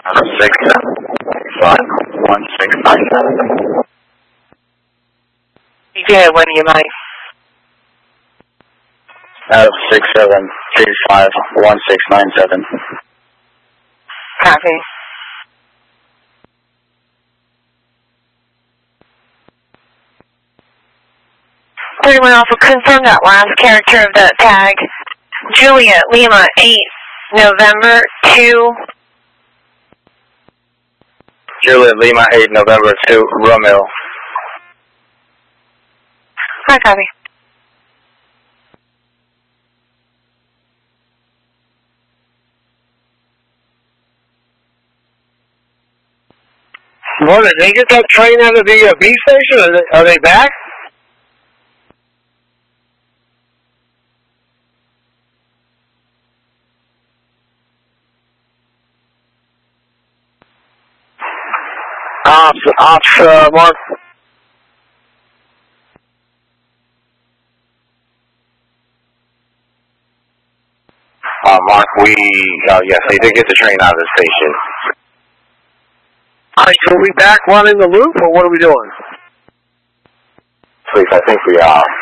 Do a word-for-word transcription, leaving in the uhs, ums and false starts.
six five one six nine seven. Yeah, when you might. Out of six seven three five one six nine seven. Copy. thirty-one Alpha, confirm that last character of that tag. Juliet Lima eight November two. Juliet Lima eight November two Romeo. Hi, copy. Well, did they get that train out of the uh, B station? Are they, are they back? Ops, ops, uh, Mark. Uh, Mark, we, uh, yes, they did get the train out of the station. All right, so are we back running the loop, or what are we doing? Please, I think we are.